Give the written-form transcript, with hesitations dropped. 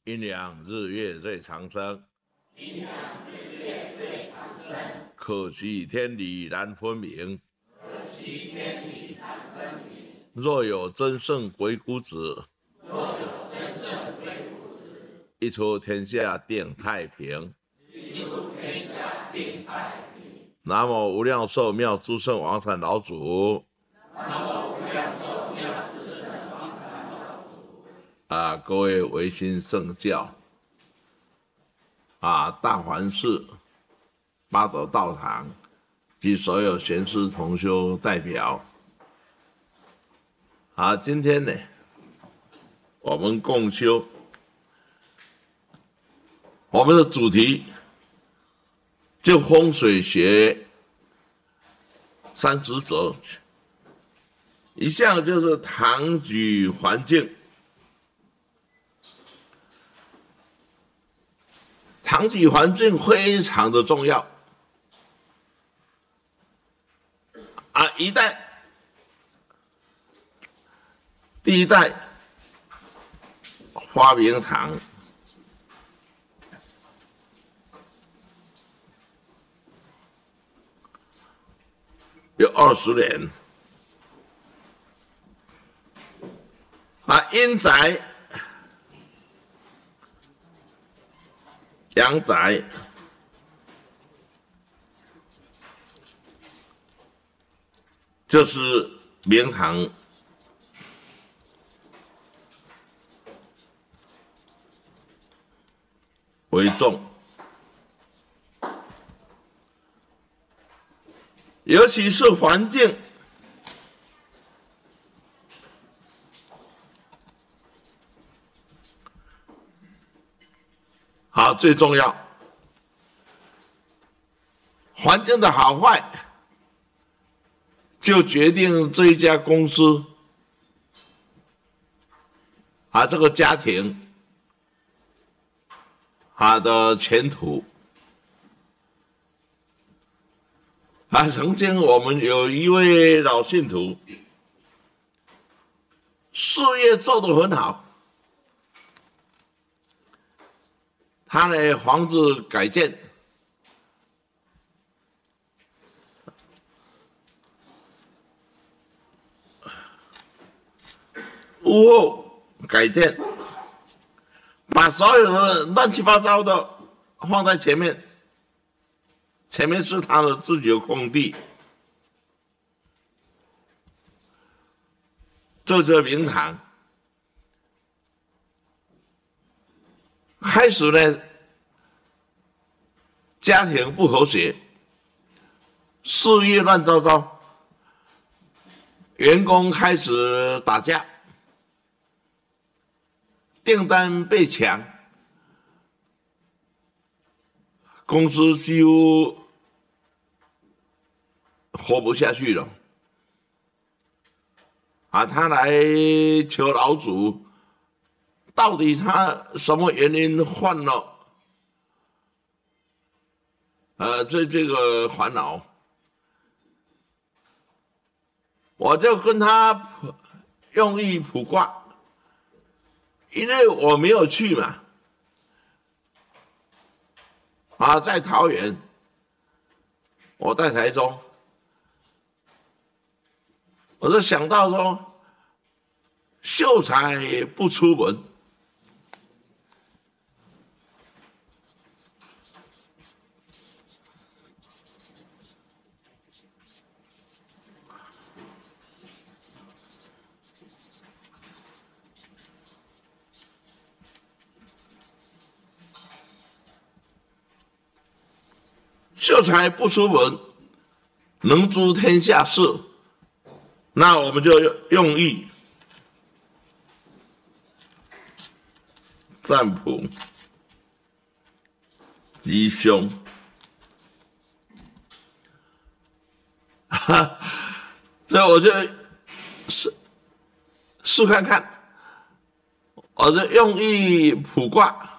阴阳日月最长生， 阴阳日月最长生。 可惜天理难分明， 可惜天理难分明。 若有真圣鬼谷子， 若有真圣鬼谷子， 一出天下定太平。 一出天下定太平。 南无无量寿妙诸圣王禅老祖。 南无无量寿妙诸圣王禅老祖。 各位维新圣教大环寺、八斗道场及所有贤师同修代表今天呢，我们共修我们的主题就风水学30则，一项就是堂居环境。堂居环境非常的重要第一代花明堂有20年阴宅、阳宅就是明堂为重，尤其是环境最重要。环境的好坏就决定这一家公司这个家庭的前途曾经我们有一位老信徒事业做得很好，他的房子改建屋后改建，把所有的乱七八糟的放在前面，前面是他的自己的空地，这就是明堂。开始呢，家庭不和谐，事业乱糟糟，员工开始打架，订单被抢，公司几乎活不下去了他来求老祖，到底他什么原因犯了这个烦恼？我就跟他用意卜卦，因为我没有去嘛在桃园，我在台中，我就想到说，秀才不出门，秀才不出门，能知天下事。那我们就用意占卜吉凶，所以我就试看看，我就用意卜卦。